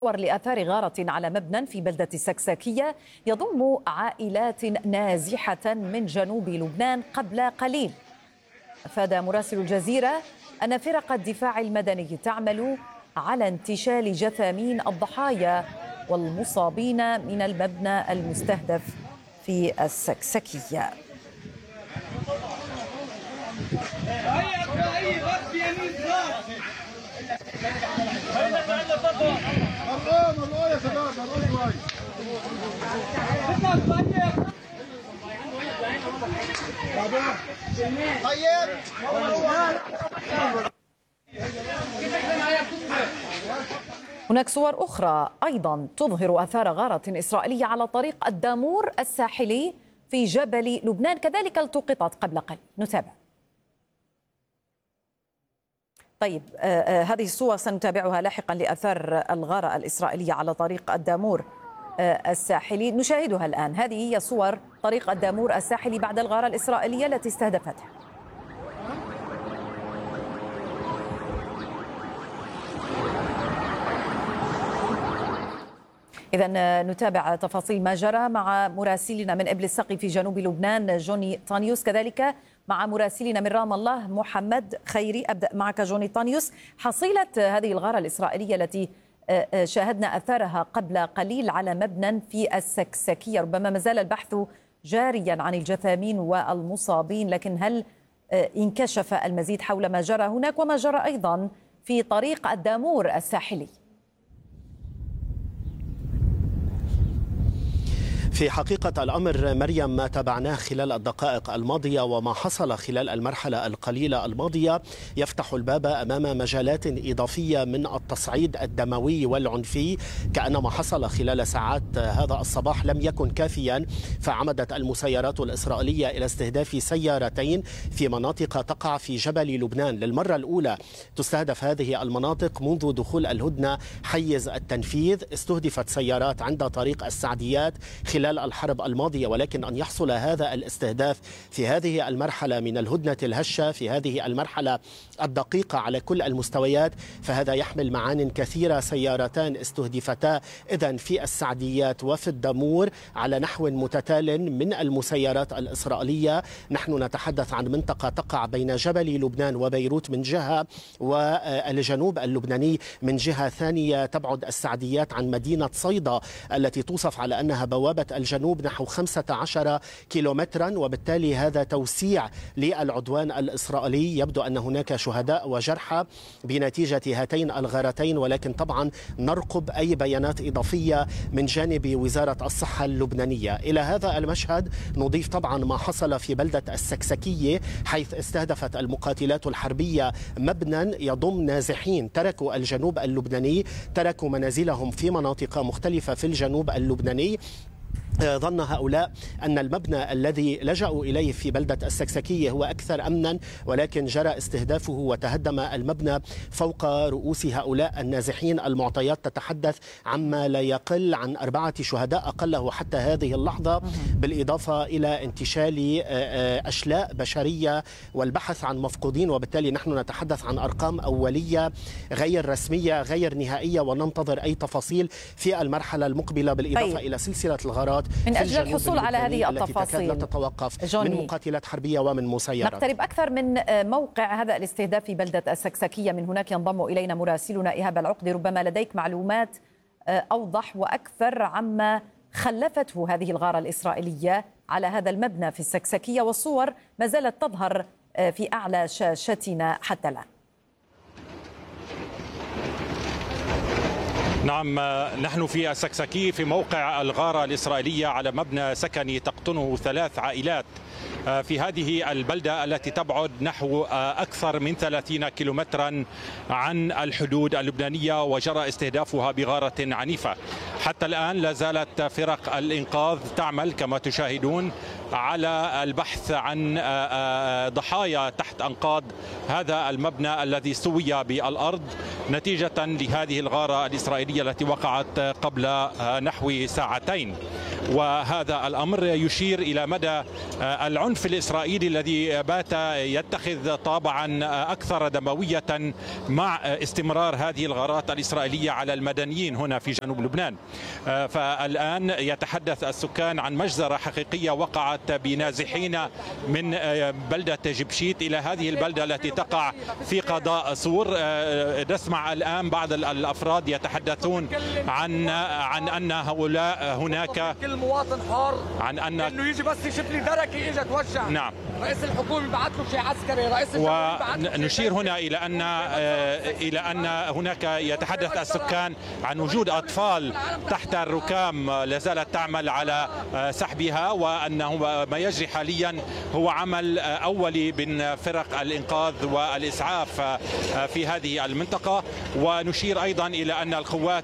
لآثار غارة على مبنى في بلدة السكسكية يضم عائلات نازحة من جنوب لبنان قبل قليل. أفاد مراسل الجزيرة أن فرق الدفاع المدني تعمل على انتشال جثامين الضحايا والمصابين من المبنى المستهدف في السكسكية. هناك صور أخرى أيضا تظهر آثار غارة إسرائيلية على طريق الدامور الساحلي في جبل لبنان، كذلك التقطت قبل قليل. نتابع. طيب هذه الصور سنتابعها لاحقا لآثار الغارة الإسرائيلية على طريق الدامور الساحلي، نشاهدها الآن. هذه هي صور طريق الدامور الساحلي بعد الغارة الإسرائيلية التي استهدفتها. إذا نتابع تفاصيل ما جرى مع مراسلنا من إبل السقي في جنوب لبنان جوني طانيوس، كذلك مع مراسلنا من رام الله محمد خيري. أبدأ معك جوني طانيوس. حصيلة هذه الغارة الإسرائيلية التي شاهدنا أثارها قبل قليل على مبنى في السكسكية، ربما ما زال البحث جاريا عن الجثامين والمصابين، لكن هل انكشف المزيد حول ما جرى هناك وما جرى أيضا في طريق الدامور الساحلي؟ في حقيقة الأمر مريم، ما تابعناه خلال الدقائق الماضية وما حصل خلال المرحلة القليلة الماضية يفتح الباب أمام مجالات إضافية من التصعيد الدموي والعنفي، كأن ما حصل خلال ساعات هذا الصباح لم يكن كافيا، فعمدت المسيرات الإسرائيلية إلى استهداف سيارتين في مناطق تقع في جبل لبنان. للمرة الأولى تستهدف هذه المناطق منذ دخول الهدنة حيز التنفيذ. استهدفت سيارات عند طريق السعديات خلال الحرب الماضية، ولكن أن يحصل هذا الاستهداف في هذه المرحلة من الهدنة الهشة، في هذه المرحلة الدقيقة على كل المستويات، فهذا يحمل معان كثيرة. سيارتان استهدفتا إذن في السعديات وفي الدامور على نحو متتال من المسيرات الإسرائيلية. نحن نتحدث عن منطقة تقع بين جبل لبنان وبيروت من جهة، والجنوب اللبناني من جهة ثانية. تبعد السعديات عن مدينة صيدا التي توصف على أنها بوابة الجنوب نحو 15 كيلومترا، وبالتالي هذا توسيع للعدوان الإسرائيلي. يبدو أن هناك شهداء وجرحى بنتيجة هاتين الغارتين، ولكن طبعا نرقب أي بيانات إضافية من جانب وزارة الصحة اللبنانية. إلى هذا المشهد نضيف طبعا ما حصل في بلدة السكسكية، حيث استهدفت المقاتلات الحربية مبنى يضم نازحين تركوا الجنوب اللبناني، تركوا منازلهم في مناطق مختلفة في الجنوب اللبناني. ظن هؤلاء أن المبنى الذي لجأوا إليه في بلدة السكسكية هو أكثر أمنا، ولكن جرى استهدافه وتهدم المبنى فوق رؤوس هؤلاء النازحين. المعطيات تتحدث عما لا يقل عن 4 شهداء أقله حتى هذه اللحظة، بالإضافة إلى انتشال أشلاء بشرية والبحث عن مفقودين، وبالتالي نحن نتحدث عن أرقام أولية غير رسمية غير نهائية، وننتظر أي تفاصيل في المرحلة المقبلة، بالإضافة إلى سلسلة الغارات من أجل الحصول على هذه التفاصيل لا تتوقف من مقاتلات حربية ومن مسيرات. نقترب أكثر من موقع هذا الاستهداف في بلدة السكسكية. من هناك ينضم إلينا مراسلنا إيهاب العقدي، ربما لديك معلومات أوضح وأكثر عما خلفته هذه الغارة الإسرائيلية على هذا المبنى في السكسكية، والصور ما زالت تظهر في أعلى شاشتنا حتى الآن. نعم، نحن في السكسكي في موقع الغارة الإسرائيلية على مبنى سكني تقطنه 3 عائلات في هذه البلدة التي تبعد نحو أكثر من 30 كيلومترا عن الحدود اللبنانية، وجرى استهدافها بغارة عنيفة. حتى الآن لا زالت فرق الإنقاذ تعمل كما تشاهدون على البحث عن ضحايا تحت أنقاض هذا المبنى الذي سوي بالأرض. نتيجة لهذه الغارة الإسرائيلية التي وقعت قبل نحو ساعتين. وهذا الأمر يشير إلى مدى العنف الإسرائيلي الذي بات يتخذ طابعا أكثر دموية مع استمرار هذه الغارات الإسرائيلية على المدنيين هنا في جنوب لبنان. فالآن يتحدث السكان عن مجزرة حقيقية وقعت بنازحين من بلدة جبشيت إلى هذه البلدة التي تقع في قضاء سور. نسمع الآن بعض الأفراد يتحدثون عن أن هؤلاء هناك المواطن حر، عن أن انه يجي بس يشوف لي دركي اجى توجع. نعم. رئيس الحكومه بعث له شيء عسكري، رئيس الجمهوريه بعث له. ونشير هنا الى ان هناك يتحدث السكان عن وجود اطفال تحت الركام لا زالت تعمل على سحبها، وانه ما يجري حاليا هو عمل اولي من فرق الانقاذ والاسعاف في هذه المنطقه. ونشير ايضا الى ان القوات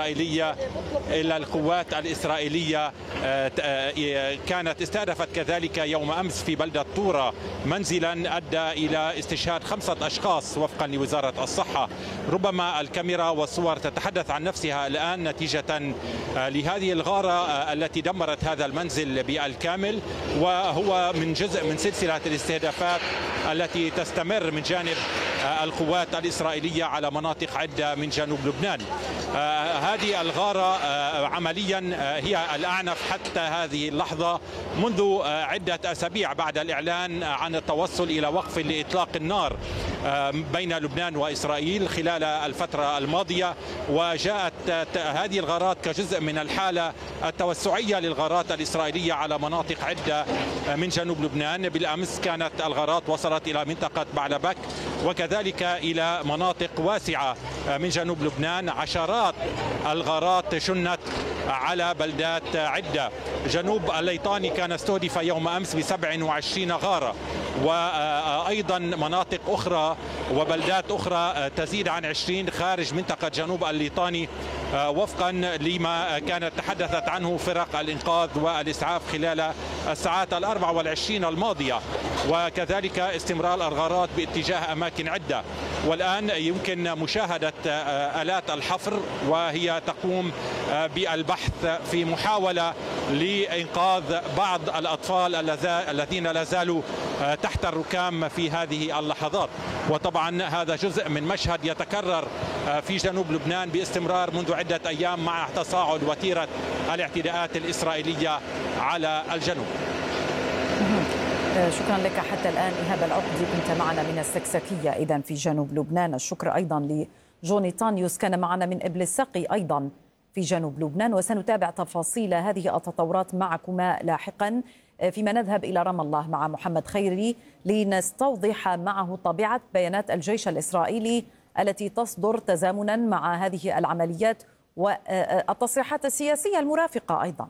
الاسرائيليه كانت استهدفت كذلك يوم امس في بلده طورة منزلا ادى الى استشهاد 5 اشخاص وفقا لوزاره الصحه. ربما الكاميرا والصور تتحدث عن نفسها الان نتيجه لهذه الغاره التي دمرت هذا المنزل بالكامل، وهو من جزء من سلسله الاستهدافات التي تستمر من جانب القوات الاسرائيليه على مناطق عده من جنوب لبنان. هذه الغاره عمليا هي الأعنف حتى هذه اللحظة منذ عدة أسابيع بعد الإعلان عن التوصل إلى وقف لإطلاق النار بين لبنان وإسرائيل خلال الفترة الماضية. وجاءت هذه الغارات كجزء من الحالة التوسعية للغارات الإسرائيلية على مناطق عدة من جنوب لبنان. بالأمس كانت الغارات وصلت إلى منطقة بعلبك وكذلك إلى مناطق واسعة من جنوب لبنان. عشرات الغارات شنت على بلدات عدة. جنوب الليطاني كان استهدف يوم أمس ب27 غارة، وأيضا مناطق أخرى وبلدات أخرى تزيد عن 20 خارج منطقة جنوب الليطاني وفقا لما كانت تحدثت عنه فرق الإنقاذ والإسعاف خلال الساعات 24 الماضية. وكذلك استمرار الغارات باتجاه أماكن عدة. والآن يمكن مشاهدة آلات الحفر وهي تقوم بالبحث في محاولة لإنقاذ بعض الأطفال الذين لا زالوا تحت الركام في هذه اللحظات. وطبعا هذا جزء من مشهد يتكرر في جنوب لبنان باستمرار منذ عدة أيام مع تصاعد وتيرة الاعتداءات الإسرائيلية على الجنوب. شكرا لك حتى الآن إيهاب العقدي، كنت معنا من السكسكية إذن في جنوب لبنان. الشكر أيضا لجوني طانيوس كان معنا من إبل السقي أيضا في جنوب لبنان. وسنتابع تفاصيل هذه التطورات معكما لاحقا فيما نذهب إلى رام الله مع محمد خيري لنستوضح معه طبيعة بيانات الجيش الإسرائيلي التي تصدر تزامنا مع هذه العمليات والتصريحات السياسية المرافقة أيضا.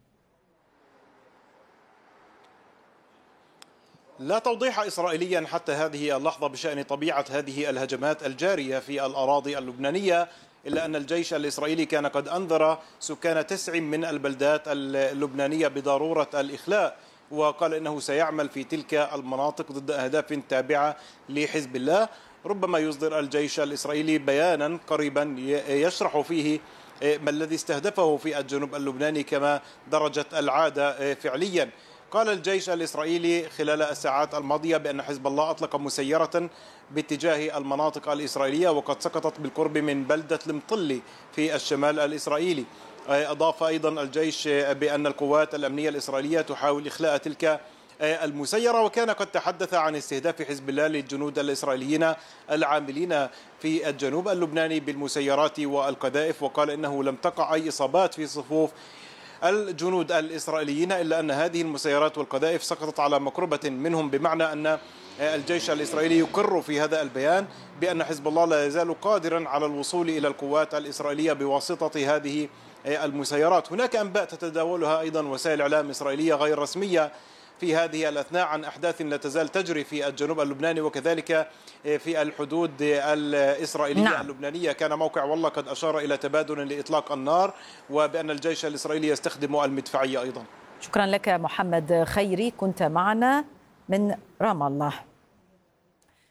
لا توضيح إسرائيليا حتى هذه اللحظة بشأن طبيعة هذه الهجمات الجارية في الأراضي اللبنانية، إلا أن الجيش الإسرائيلي كان قد أنذر سكان 9 من البلدات اللبنانية بضرورة الإخلاء، وقال إنه سيعمل في تلك المناطق ضد أهداف تابعة لحزب الله. ربما يصدر الجيش الإسرائيلي بيانا قريبا يشرح فيه ما الذي استهدفه في الجنوب اللبناني كما درجت العادة فعليا. قال الجيش الإسرائيلي خلال الساعات الماضية بأن حزب الله أطلق مسيرة باتجاه المناطق الإسرائيلية وقد سقطت بالقرب من بلدة المطلي في الشمال الإسرائيلي. أضاف أيضا الجيش بأن القوات الأمنية الإسرائيلية تحاول إخلاء تلك المسيرة، وكان قد تحدث عن استهداف حزب الله للجنود الإسرائيليين العاملين في الجنوب اللبناني بالمسيرات والقذائف، وقال إنه لم تقع أي إصابات في صفوف الجنود الإسرائيليين، إلا أن هذه المسيرات والقذائف سقطت على مقربة منهم، بمعنى أن الجيش الإسرائيلي يقر في هذا البيان بأن حزب الله لا يزال قادرا على الوصول إلى القوات الإسرائيلية بواسطة هذه المسيرات. هناك أنباء تتداولها أيضا وسائل إعلام إسرائيلية غير رسمية في هذه الأثناء عن أحداث لا تزال تجري في الجنوب اللبناني وكذلك في الحدود الإسرائيلية اللبنانية. كان موقع والله قد أشار إلى تبادل لإطلاق النار وبأن الجيش الإسرائيلي يستخدم المدفعية أيضا. شكرا لك محمد خيري، كنت معنا من رام الله.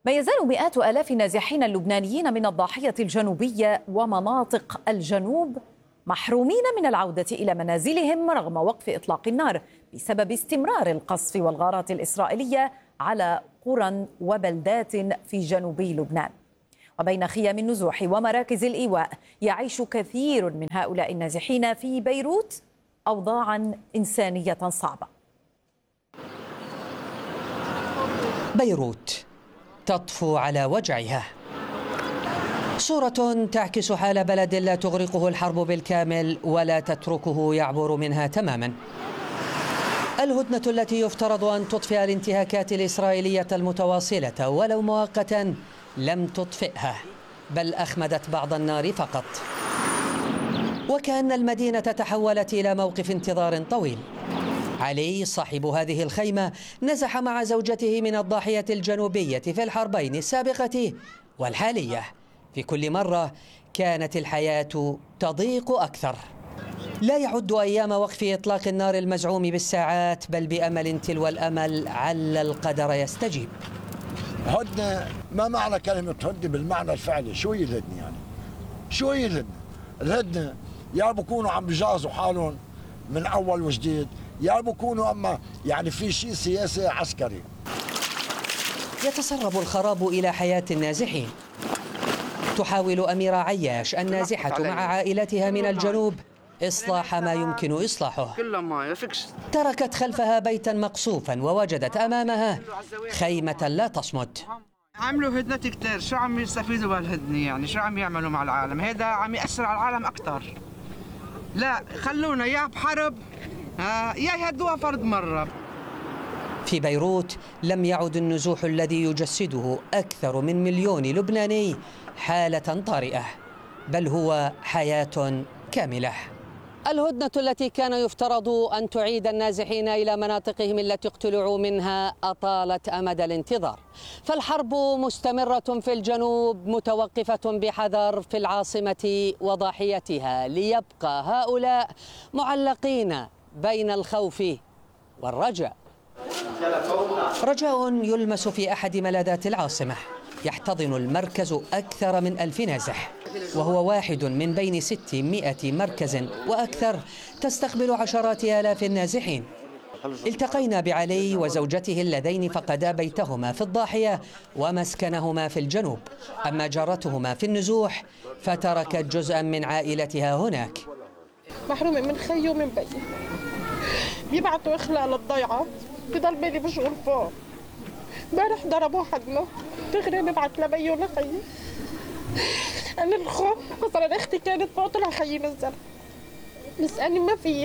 ما يزال مئات آلاف النازحين اللبنانيين من الضاحية الجنوبية ومناطق الجنوب محرومين من العودة إلى منازلهم رغم وقف إطلاق النار بسبب استمرار القصف والغارات الإسرائيلية على قرى وبلدات في جنوب لبنان. وبين خيام النزوح ومراكز الإيواء يعيش كثير من هؤلاء النازحين في بيروت أوضاعا إنسانية صعبة. بيروت تطفو على وجعها، صورة تعكس حال بلد لا تغرقه الحرب بالكامل ولا تتركه يعبر منها تماما. الهدنة التي يفترض أن تطفئ الانتهاكات الإسرائيلية المتواصلة ولو مؤقتا لم تطفئها، بل أخمدت بعض النار فقط، وكأن المدينة تحولت إلى موقف انتظار طويل. علي صاحب هذه الخيمة نزح مع زوجته من الضاحية الجنوبية في الحربين السابقة والحالية. في كل مرة كانت الحياة تضيق أكثر. لا يعد أيام وقف إطلاق النار المزعوم بالساعات، بل بأمل تلو الأمل عل القدر يستجيب. هدنة، ما معنى كلمة هدنة بالمعنى الفعلي؟ شو هي الهدنة يعني؟ شو هي الهدنة؟ الهدنة يا بكونوا عم بجازوا حالهم من أول وجديد، يا بكونوا أما يعني في شيء سياسي عسكري. يتسرب الخراب إلى حياة النازحين. تحاول أميرة عياش النازحة مع عائلتها من الجنوب إصلاح ما يمكن إصلاحه. تركت خلفها بيتا مقصوفا ووجدت أمامها خيمة لا تصمد. عملوا هدنة كتير، شو عم يستفيدوا بهالهدنة يعني؟ شو عم يعملوا مع العالم؟ هذا عم يأثر على العالم أكثر. لا خلونا يا بحرب يا يهدوها فرد مرة. في بيروت لم يعد النزوح الذي يجسده أكثر من 1,000,000 لبناني حالة طارئة، بل هو حياة كاملة. الهدنة التي كان يفترض أن تعيد النازحين إلى مناطقهم التي اقتلعوا منها أطالت أمد الانتظار، فالحرب مستمرة في الجنوب متوقفة بحذر في العاصمة وضاحيتها، ليبقى هؤلاء معلقين بين الخوف والرجاء. رجاء يلمس في أحد ملاذات العاصمة. يحتضن المركز أكثر من 1000 نازح، وهو واحد من بين 600 مركز وأكثر تستقبل عشرات آلاف النازحين. التقينا بعلي وزوجته اللذين فقدا بيتهما في الضاحية ومسكنهما في الجنوب، أما جارتهما في النزوح فتركت جزءا من عائلتها هناك. محرومة من خي ومن بي، بيبعتوا إخلاء للضيعة، بضل بالي مشغول فوق. امبارح ضربوا حدنا، دغري ببعت لبي ولخيي. أنا الخوف مثلا أختي كانت فوق، طلع خيي نزل بسألني ما فيه.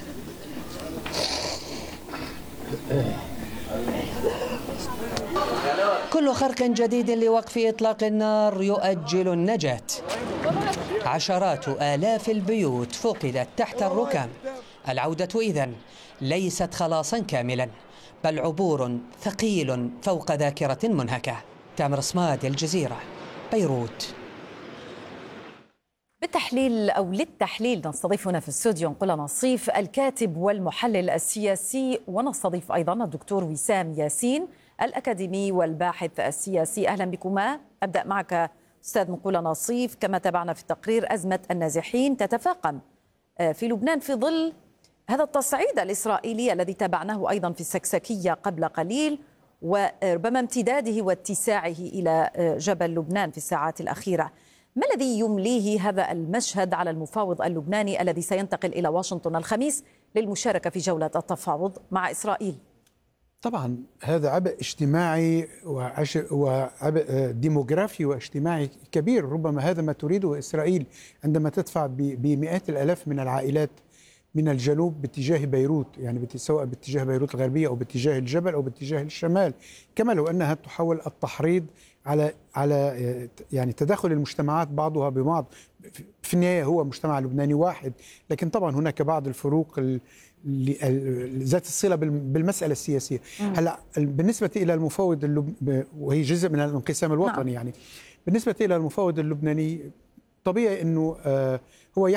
كل خرق جديد لوقف إطلاق النار يؤجل النجاة. عشرات آلاف البيوت فقدت تحت الركام. العودة إذن ليست خلاصا كاملا، بل عبور ثقيل فوق ذاكرة منهكة. تامر صماد، الجزيرة، بيروت. بالتحليل أو للتحليل نستضيف هنا في الاستوديو نقول نصيف الكاتب والمحلل السياسي، ونستضيف أيضا الدكتور وسام ياسين الأكاديمي والباحث السياسي. أهلا بكما. أبدأ معك أستاذ نقول نصيف. كما تابعنا في التقرير أزمة النازحين تتفاقم في لبنان في ظل هذا التصعيد الإسرائيلي الذي تابعناه أيضا في السكسكية قبل قليل، وربما امتداده واتساعه إلى جبل لبنان في الساعات الأخيرة. ما الذي يمليه هذا المشهد على المفاوض اللبناني الذي سينتقل إلى واشنطن الخميس للمشاركة في جولة التفاوض مع إسرائيل؟ طبعا هذا عبء اجتماعي وعبء ديموغرافي واجتماعي كبير. ربما هذا ما تريده إسرائيل عندما تدفع بمئات الآلاف من العائلات من الجنوب باتجاه بيروت، يعني سواء باتجاه بيروت الغربية أو باتجاه الجبل أو باتجاه الشمال، كما لو أنها تحاول التحريض على يعني تداخل المجتمعات بعضها ببعض. في النهاية هو مجتمع لبناني واحد، لكن طبعا هناك بعض الفروق ذات الصلة بالمسألة السياسية. هلا بالنسبة إلى المفاوض وهي جزء من الانقسام الوطني، يعني بالنسبة إلى المفاوض اللبناني طبيعي أنه هو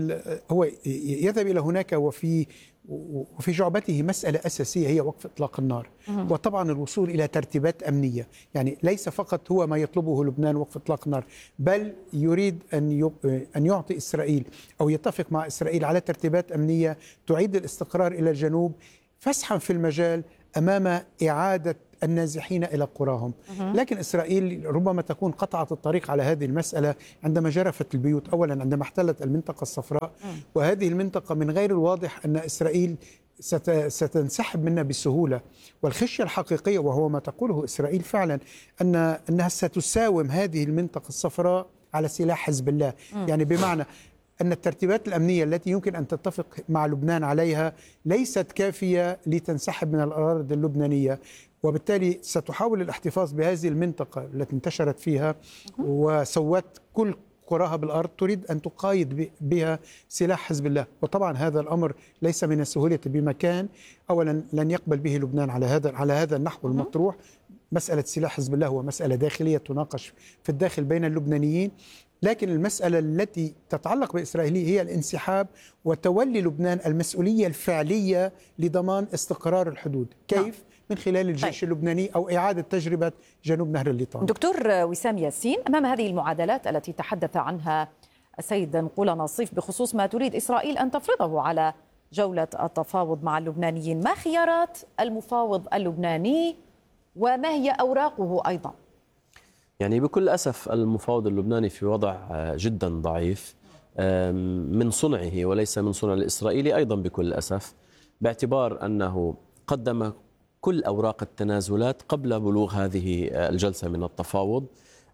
يذهب إلى هناك وفي جعبته مسألة أساسية هي وقف إطلاق النار، وطبعا الوصول إلى ترتيبات أمنية. يعني ليس فقط هو ما يطلبه لبنان وقف إطلاق النار، بل يريد أن يعطي إسرائيل أو يتفق مع إسرائيل على ترتيبات أمنية تعيد الاستقرار إلى الجنوب فسحا في المجال أمام إعادة النازحين إلى قراهم. لكن إسرائيل ربما تكون قطعت الطريق على هذه المسألة عندما جرفت البيوت، أولا عندما احتلت المنطقة الصفراء، وهذه المنطقة من غير الواضح أن إسرائيل ستنسحب منها بسهولة. والخشية الحقيقية وهو ما تقوله إسرائيل فعلا أنها ستساوم هذه المنطقة الصفراء على سلاح حزب الله. يعني بمعنى أن الترتيبات الأمنية التي يمكن أن تتفق مع لبنان عليها ليست كافية لتنسحب من الأراضي اللبنانية، وبالتالي ستحاول الاحتفاظ بهذه المنطقة التي انتشرت فيها وسوت كل قراها بالأرض، تريد أن تقايد بها سلاح حزب الله. وطبعا هذا الأمر ليس من السهولة بمكان. أولا لن يقبل به لبنان على هذا النحو المطروح. مسألة سلاح حزب الله هو مسألة داخلية تناقش في الداخل بين اللبنانيين، لكن المسألة التي تتعلق بإسرائيل هي الانسحاب وتولي لبنان المسؤولية الفعلية لضمان استقرار الحدود. كيف؟ من خلال الجيش اللبناني أو إعادة تجربة جنوب نهر الليطان. دكتور وسام ياسين، أمام هذه المعادلات التي تحدث عنها السيد نقولة نصيف بخصوص ما تريد إسرائيل أن تفرضه على جولة التفاوض مع اللبنانيين، ما خيارات المفاوض اللبناني وما هي أوراقه أيضا؟ يعني بكل أسف المفاوض اللبناني في وضع جدا ضعيف من صنعه وليس من صنع الإسرائيلي أيضا بكل أسف، باعتبار أنه قدم كل أوراق التنازلات قبل بلوغ هذه الجلسة من التفاوض،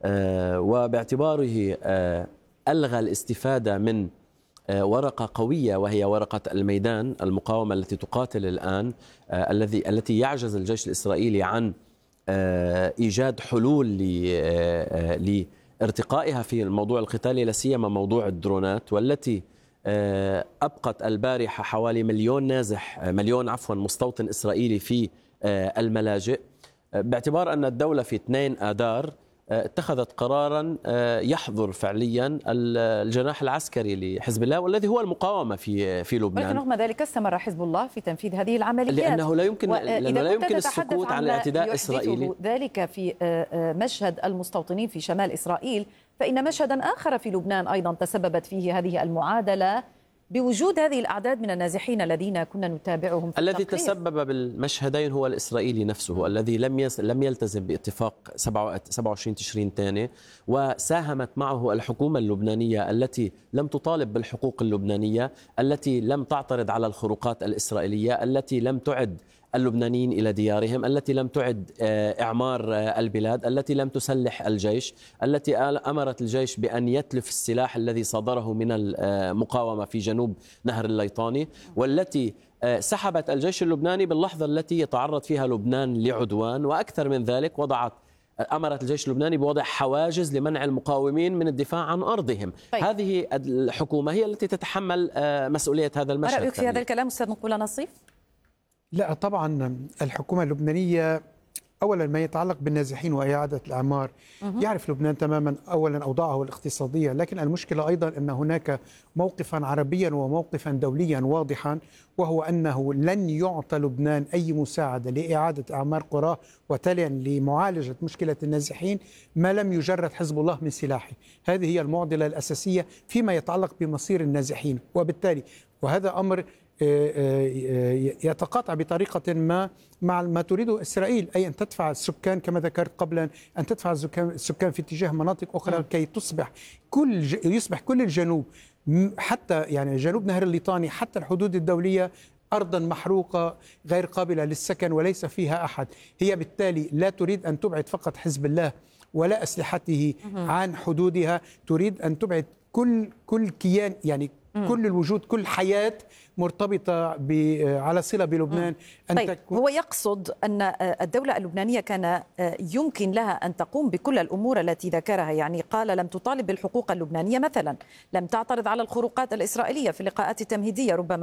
وباعتباره ألغى الاستفادة من ورقة قوية وهي ورقة الميدان، المقاومة التي تقاتل الآن، التي يعجز الجيش الإسرائيلي عن إيجاد حلول لارتقائها في الموضوع القتالي، لا سيما موضوع الدرونات، والتي أبقت البارحة حوالي مليون مستوطن إسرائيلي في الملاجئ، باعتبار أن الدولة في 2 آذار اتخذت قرارا يحظر فعليا الجناح العسكري لحزب الله والذي هو المقاومة في لبنان. ولكن رغم ذلك استمر حزب الله في تنفيذ هذه العمليات، لأنه لا يمكن السكوت عن الاعتداء الإسرائيلي. ذلك في مشهد المستوطنين في شمال إسرائيل، فإن مشهدا آخر في لبنان أيضا تسببت فيه هذه المعادلة بوجود هذه الأعداد من النازحين الذين كنا نتابعهم في الذي تسبب بالمشهدين هو الإسرائيلي نفسه الذي لم يلتزم باتفاق 27 تشرين الثاني، وساهمت معه الحكومة اللبنانية التي لم تطالب بالحقوق اللبنانية، التي لم تعترض على الخروقات الإسرائيلية، التي لم تعد اللبنانيين إلى ديارهم، التي لم تعد إعمار البلاد، التي لم تسلح الجيش، التي أمرت الجيش بأن يتلف السلاح الذي صادره من المقاومة في جنوب نهر الليطاني، والتي سحبت الجيش اللبناني باللحظة التي يتعرض فيها لبنان لعدوان، وأكثر من ذلك أمرت الجيش اللبناني بوضع حواجز لمنع المقاومين من الدفاع عن أرضهم. هذه الحكومة هي التي تتحمل مسؤولية هذا المشهد. ما رأيك في هذا الكلام أستاذ نقولة نصيف؟ لا طبعا الحكومة اللبنانية أولا ما يتعلق بالنازحين وإعادة الأعمار يعرف لبنان تماما أولا أوضاعه الاقتصادية، لكن المشكلة أيضا أن هناك موقفا عربيا وموقفا دوليا واضحا، وهو أنه لن يعطى لبنان أي مساعدة لإعادة أعمار قراه وتاليا لمعالجة مشكلة النازحين ما لم يجرد حزب الله من سلاحه. هذه هي المعضلة الأساسية فيما يتعلق بمصير النازحين، وبالتالي وهذا أمر يتقاطع بطريقة ما مع ما تريده إسرائيل، أي أن تدفع السكان كما ذكرت قبلا، أن تدفع السكان في اتجاه مناطق أخرى كي يصبح كل الجنوب، حتى يعني جنوب نهر الليطاني حتى الحدود الدولية أرضا محروقة غير قابلة للسكن وليس فيها أحد. هي بالتالي لا تريد أن تبعد فقط حزب الله ولا أسلحته عن حدودها، تريد أن تبعد كل كيان، يعني كل الوجود، كل حياة مرتبطة على صلة بلبنان. طيب هو يقصد أن الدولة اللبنانية كان يمكن لها أن تقوم بكل الأمور التي ذكرها، يعني قال لم تطالب بالحقوق اللبنانية مثلا، لم تعترض على الخروقات الإسرائيلية في اللقاءات التمهيدية، ربما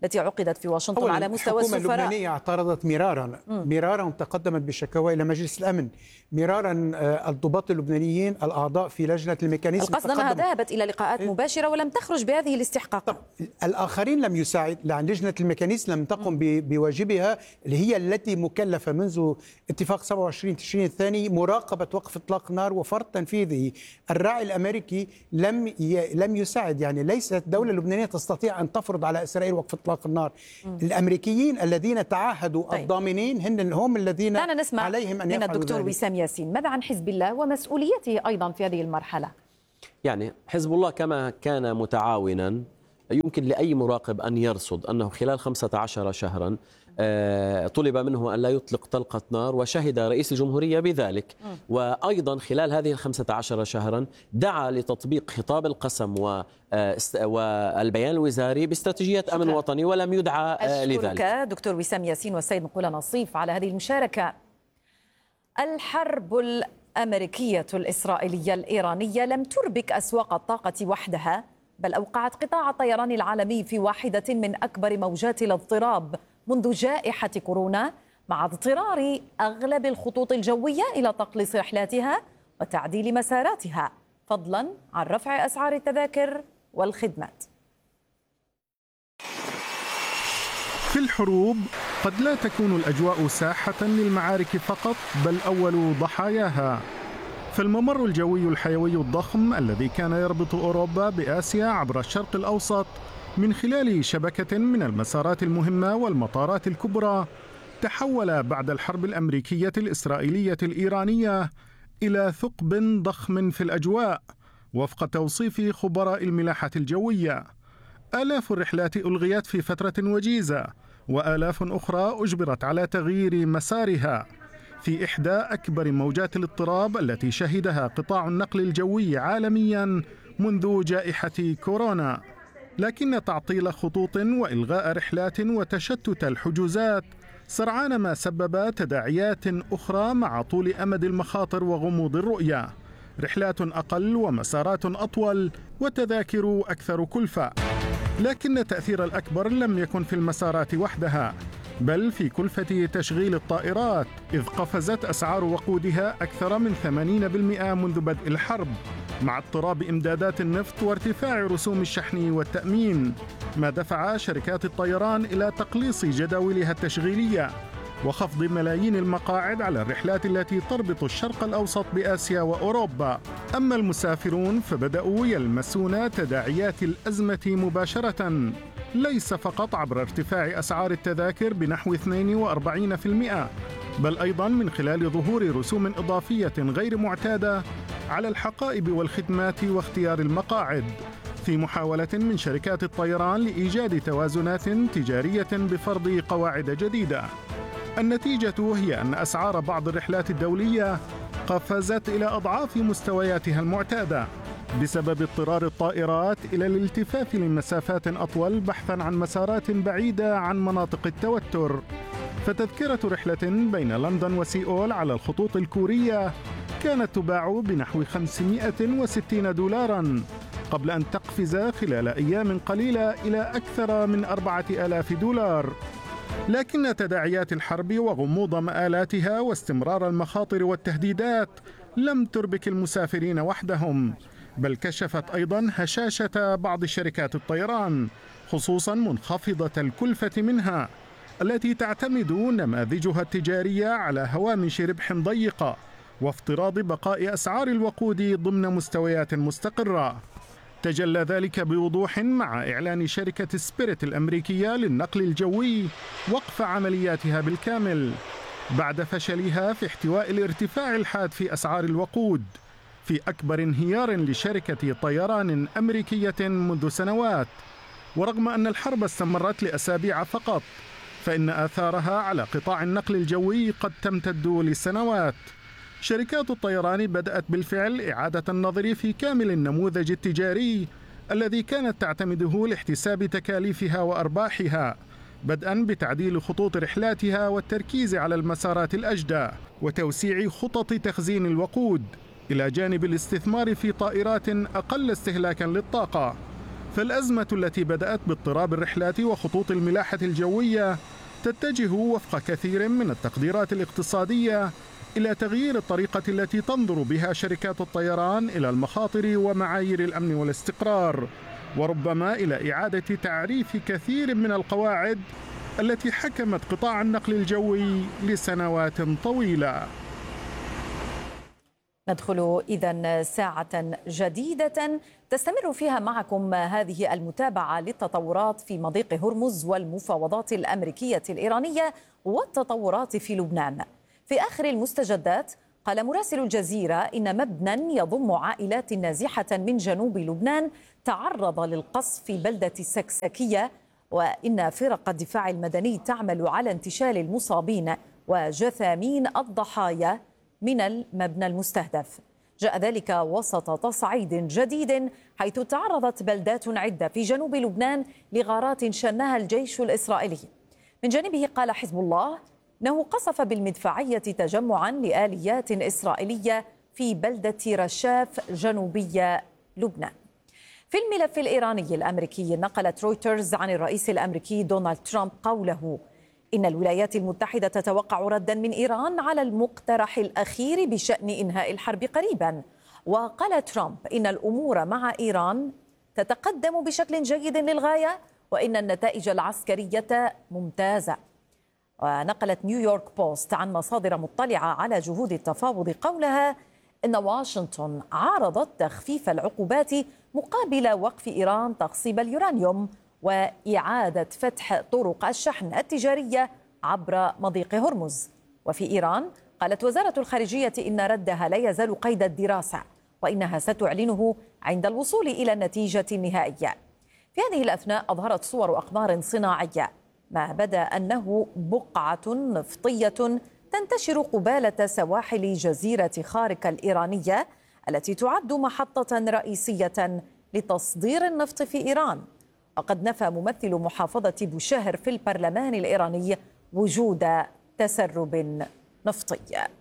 التي عقدت في واشنطن على مستوى السفراء. الحكومة اللبنانية اعترضت مرارا وتقدمت بشكاوى إلى مجلس الأمن مرارا. الضباط اللبنانيين الأعضاء في لجنة الميكانيزم القصد أنها ذهبت إلى لقاءات مباشرة ولم تخرج بهذه الاستحقاقات. الآخرين لم يساعد، لأن لجنة الميكانيزم لم تقم بواجبها اللي هي التي مكلفة منذ اتفاق 27 تشرين الثاني مراقبة وقف إطلاق النار وفرض تنفيذه. الراعي الأمريكي لم يساعد، يعني ليست دولة لبنانية تستطيع أن تفرض على إسرائيل وقف إطلاق النار. الأمريكيين الذين تعهدوا الضامنين هم الذين عليهم أن يفعلوا. الدكتور وسام ياسين، ماذا عن حزب الله ومسؤوليته أيضا في هذه المرحلة؟ يعني حزب الله كما كان متعاونا يمكن لأي مراقب أن يرصد أنه خلال 15 شهرا طلب منه أن لا يطلق طلقة نار، وشهد رئيس الجمهورية بذلك. وأيضا خلال هذه 15 شهرا دعا لتطبيق خطاب القسم والبيان الوزاري باستراتيجية أمن وطني، ولم يدعى لذلك. أشكرك دكتور وسام ياسين والسيد نقولة نصيف على هذه المشاركة. الحرب الأمريكية الإسرائيلية الإيرانية لم تربك أسواق الطاقة وحدها، بل أوقعت قطاع الطيران العالمي في واحدة من أكبر موجات الاضطراب منذ جائحة كورونا، مع اضطرار أغلب الخطوط الجوية إلى تقليص رحلاتها وتعديل مساراتها، فضلا عن رفع أسعار التذاكر والخدمات. في الحروب قد لا تكون الأجواء ساحة للمعارك فقط، بل أول ضحاياها. فالممر الجوي الحيوي الضخم الذي كان يربط أوروبا بآسيا عبر الشرق الأوسط من خلال شبكة من المسارات المهمة والمطارات الكبرى، تحول بعد الحرب الأمريكية الإسرائيلية الإيرانية إلى ثقب ضخم في الأجواء وفق توصيف خبراء الملاحة الجوية. آلاف الرحلات ألغيت في فترة وجيزة، وآلاف أخرى أجبرت على تغيير مسارها في إحدى أكبر موجات الاضطراب التي شهدها قطاع النقل الجوي عالميا منذ جائحة كورونا. لكن تعطيل خطوط وإلغاء رحلات وتشتت الحجوزات سرعان ما سبب تداعيات أخرى مع طول أمد المخاطر وغموض الرؤية، رحلات أقل ومسارات أطول وتذاكر أكثر كلفة. لكن التأثير الأكبر لم يكن في المسارات وحدها، بل في كلفة تشغيل الطائرات، إذ قفزت أسعار وقودها أكثر من 80% منذ بدء الحرب، مع اضطراب إمدادات النفط وارتفاع رسوم الشحن والتأمين، ما دفع شركات الطيران إلى تقليص جداولها التشغيلية وخفض ملايين المقاعد على الرحلات التي تربط الشرق الأوسط بآسيا وأوروبا. أما المسافرون فبدأوا يلمسون تداعيات الأزمة مباشرة، ليس فقط عبر ارتفاع أسعار التذاكر بنحو 42%، بل أيضا من خلال ظهور رسوم إضافية غير معتادة على الحقائب والخدمات واختيار المقاعد، في محاولة من شركات الطيران لإيجاد توازنات تجارية بفرض قواعد جديدة. النتيجة هي أن أسعار بعض الرحلات الدولية قفزت إلى أضعاف مستوياتها المعتادة بسبب اضطرار الطائرات إلى الالتفاف لمسافات أطول بحثاً عن مسارات بعيدة عن مناطق التوتر. فتذكرة رحلة بين لندن وسيول على الخطوط الكورية كانت تباع بنحو 560 دولارا قبل أن تقفز خلال أيام قليلة إلى أكثر من 4000 دولار. لكن تداعيات الحرب وغموض مآلاتها واستمرار المخاطر والتهديدات لم تربك المسافرين وحدهم، بل كشفت أيضا هشاشة بعض شركات الطيران، خصوصا منخفضة الكلفة منها، التي تعتمد نماذجها التجارية على هوامش ربح ضيقة وافتراض بقاء أسعار الوقود ضمن مستويات مستقرة. تجلى ذلك بوضوح مع إعلان شركة سبيريت الأمريكية للنقل الجوي وقف عملياتها بالكامل بعد فشلها في احتواء الارتفاع الحاد في أسعار الوقود، في أكبر انهيار لشركة طيران أمريكية منذ سنوات. ورغم أن الحرب استمرت لأسابيع فقط، فإن آثارها على قطاع النقل الجوي قد تمتد لسنوات. شركات الطيران بدأت بالفعل إعادة النظر في كامل النموذج التجاري الذي كانت تعتمده لاحتساب تكاليفها وأرباحها، بدءا بتعديل خطوط رحلاتها والتركيز على المسارات الأجدى وتوسيع خطط تخزين الوقود، إلى جانب الاستثمار في طائرات أقل استهلاكا للطاقة. فالأزمة التي بدأت باضطراب الرحلات وخطوط الملاحة الجوية تتجه وفق كثير من التقديرات الاقتصادية إلى تغيير الطريقة التي تنظر بها شركات الطيران إلى المخاطر ومعايير الأمن والاستقرار، وربما إلى إعادة تعريف كثير من القواعد التي حكمت قطاع النقل الجوي لسنوات طويلة. ندخل إذن ساعة جديدة تستمر فيها معكم هذه المتابعة للتطورات في مضيق هرمز والمفاوضات الأمريكية الإيرانية والتطورات في لبنان. في آخر المستجدات قال مراسل الجزيرة إن مبنى يضم عائلات نازحة من جنوب لبنان تعرض للقصف في بلدة السكسكية، وإن فرق الدفاع المدني تعمل على انتشال المصابين وجثامين الضحايا من المبنى المستهدف. جاء ذلك وسط تصعيد جديد حيث تعرضت بلدات عدة في جنوب لبنان لغارات شنها الجيش الإسرائيلي. من جانبه قال حزب الله إنه قصف بالمدفعية تجمعا لآليات إسرائيلية في بلدة رشاف جنوبي لبنان. في الملف الإيراني الأمريكي نقلت رويترز عن الرئيس الأمريكي دونالد ترامب قوله إن الولايات المتحدة تتوقع ردا من إيران على المقترح الأخير بشأن إنهاء الحرب قريبا. وقال ترامب إن الأمور مع إيران تتقدم بشكل جيد للغاية وإن النتائج العسكرية ممتازة. ونقلت نيويورك بوست عن مصادر مطلعة على جهود التفاوض قولها إن واشنطن عارضت تخفيف العقوبات مقابل وقف إيران تخصيب اليورانيوم وإعادة فتح طرق الشحن التجارية عبر مضيق هرمز. وفي إيران قالت وزارة الخارجية إن ردها لا يزال قيد الدراسة وإنها ستعلنه عند الوصول إلى النتيجة النهائية. في هذه الأثناء أظهرت صور أقمار صناعية ما بدا أنه بقعة نفطية تنتشر قبالة سواحل جزيرة خاركة الإيرانية التي تعد محطة رئيسية لتصدير النفط في إيران. وقد نفى ممثل محافظة بوشهر في البرلمان الإيراني وجود تسرب نفطي.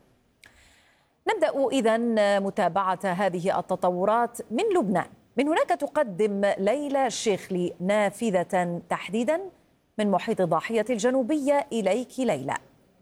نبدأ إذن متابعة هذه التطورات من لبنان. من هناك تقدم ليلى الشيخلي نافذة تحديدا من محيط الضاحية الجنوبية. إليك ليلى.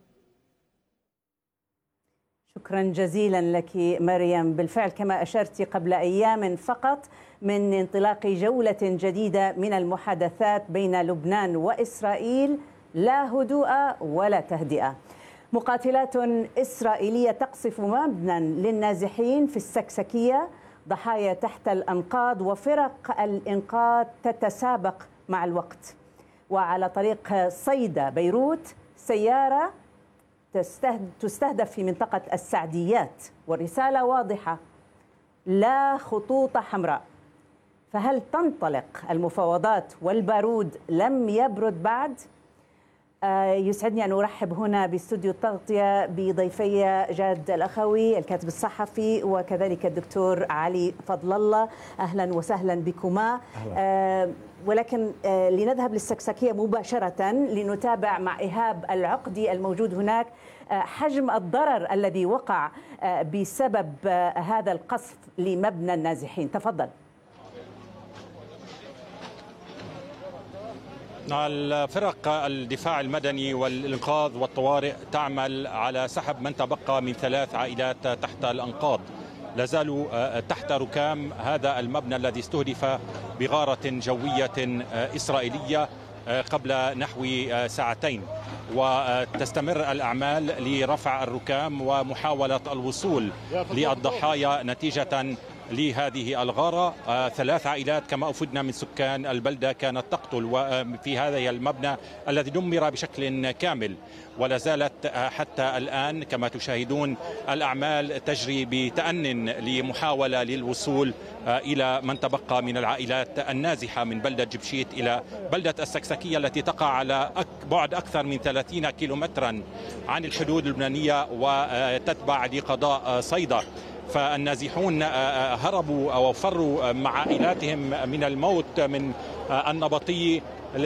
شكرا جزيلا لك مريم. بالفعل كما أشرت قبل أيام فقط من انطلاق جولة جديدة من المحادثات بين لبنان وإسرائيل، لا هدوء ولا تهدئة. مقاتلات إسرائيلية تقصف مبنى للنازحين في السكسكية، ضحايا تحت الأنقاض وفرق الإنقاذ تتسابق مع الوقت. وعلى طريق صيدا بيروت سيارة تستهدف في منطقة السعديات، والرسالة واضحة: لا خطوط حمراء. فهل تنطلق المفاوضات والبارود لم يبرد بعد؟ يسعدني أن أرحب هنا باستوديو التغطية بضيفي جاد الأخوي الكاتب الصحفي وكذلك الدكتور علي فضل الله. أهلا وسهلا بكما. ولكن لنذهب للسكسكية مباشرة لنتابع مع إيهاب العقدي الموجود هناك حجم الضرر الذي وقع بسبب هذا القصف لمبنى النازحين. تفضل. الفرق الدفاع المدني والإنقاذ والطوارئ تعمل على سحب من تبقى من 3 عائلات تحت الأنقاض. لازالوا تحت ركام هذا المبنى الذي استهدف بغارة جوية إسرائيلية قبل نحو ساعتين، وتستمر الأعمال لرفع الركام ومحاولة الوصول للضحايا نتيجة لهذه الغارة. 3 عائلات كما أفدنا من سكان البلدة كانت تقتل في هذا المبنى الذي دمر بشكل كامل، ولا زالت حتى الآن كما تشاهدون الأعمال تجري بتأن لمحاولة للوصول إلى من تبقى من العائلات النازحة من بلدة جبشيت إلى بلدة السكسكية التي تقع على بعد أكثر من 30 كيلومترا عن الحدود اللبنانية وتتبع لقضاء صيدا. فالنازحون هربوا أو فروا مع عائلاتهم من الموت من النبطي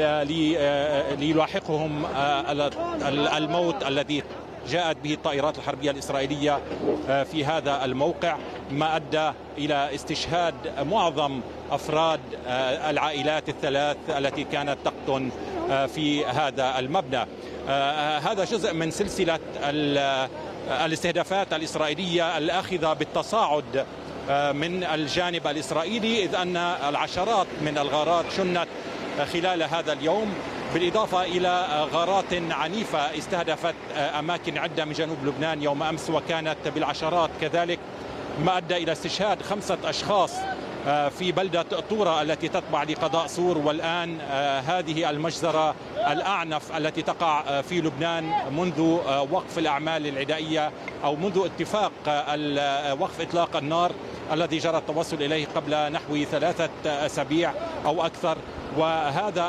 ليلاحقهم الموت الذي جاءت به الطائرات الحربية الإسرائيلية في هذا الموقع، ما أدى إلى استشهاد معظم أفراد العائلات الثلاث التي كانت تقطن في هذا المبنى. هذا جزء من سلسلة الاستهدافات الإسرائيلية الآخذة بالتصاعد من الجانب الإسرائيلي، إذ أن العشرات من الغارات شنت خلال هذا اليوم، بالإضافة إلى غارات عنيفة استهدفت أماكن عدة من جنوب لبنان يوم أمس وكانت بالعشرات كذلك، ما أدى إلى استشهاد 5 أشخاص في بلدة طورة التي تتبع لقضاء سور. والآن هذه المجزرة الأعنف التي تقع في لبنان منذ وقف الأعمال العدائية أو منذ اتفاق وقف إطلاق النار الذي جرى التوصل إليه قبل نحو 3 أسابيع أو أكثر. وهذا